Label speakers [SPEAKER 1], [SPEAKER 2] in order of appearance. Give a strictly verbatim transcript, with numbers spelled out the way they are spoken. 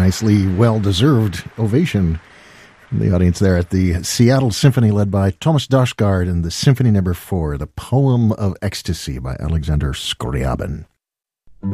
[SPEAKER 1] nicely well-deserved ovation from the audience there at the Seattle Symphony, led by Thomas Dausgaard and the Symphony Number Four, The Poem of Ecstasy by Alexander Scriabin.